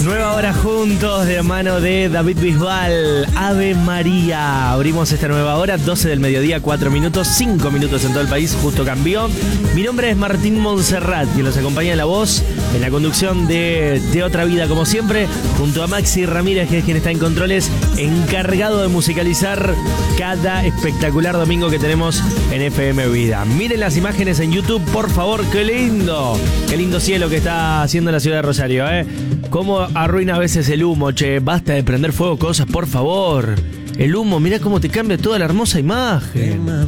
Nueva hora juntos de mano de David Bisbal. Ave María. Abrimos esta nueva hora, 12 del mediodía, 4 minutos, 5 minutos en todo el país, justo cambió. Mi nombre es Martín Montserrat, que los acompaña en la voz, en la conducción de Otra Vida, como siempre, junto a Maxi Ramírez, que es quien está en controles, encargado de musicalizar cada espectacular domingo que tenemos en FM Vida. Miren las imágenes en YouTube, por favor, qué lindo cielo que está haciendo la ciudad de Rosario, Cómo arruina a veces el humo, che. Basta de prender fuego cosas, por favor. El humo, mirá cómo te cambia toda la hermosa imagen.